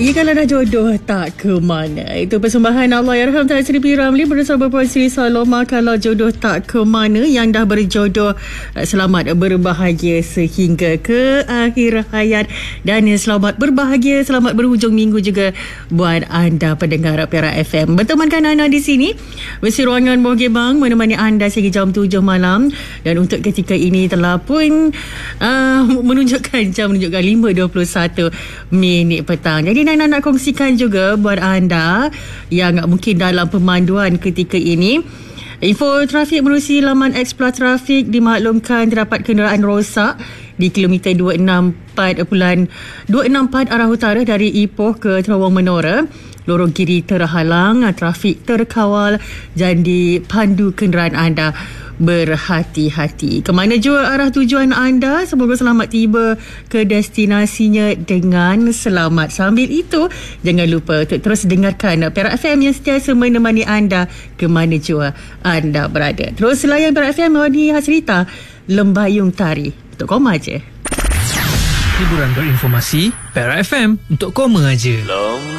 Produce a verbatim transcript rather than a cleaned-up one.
Ya kalau dah jodoh tak ke mana. Itu persembahan Allahyarham Tan Sri P. Ramlee bersama Puan Sri Saloma. Kalau jodoh tak ke mana, yang dah berjodoh selamat berbahagia sehingga ke akhir hayat. Dan selamat berbahagia, selamat berhujung minggu juga buat anda pendengar Perak F M. Bertemankan anda di sini besi ruangan Bogebang menemani anda sehingga jam tujuh malam. Dan untuk ketika ini telah pun uh, menunjukkan jam menunjukkan lima dua puluh satu minit petang. Jadi Nana nak kongsikan juga buat anda yang mungkin dalam pemanduan ketika ini. Info trafik menerusi laman Explore Trafik dimaklumkan terdapat kenderaan rosak di kilometer dua enam empat dua enam empat arah utara dari Ipoh ke Terowong Menora. Lorong kiri terhalang, trafik terkawal dan dipandu kenderaan anda berhati-hati. Kemana jua arah tujuan anda, semoga selamat tiba ke destinasinya dengan selamat. Sambil itu, jangan lupa untuk terus dengarkan Perak F M yang sentiasa menemani anda ke mana jua anda berada. Terus layan Perak F M Wadi Hasrita, Lembayung Tari. Untuk koma je. Hiburan berinformasi, Perak F M untuk koma je.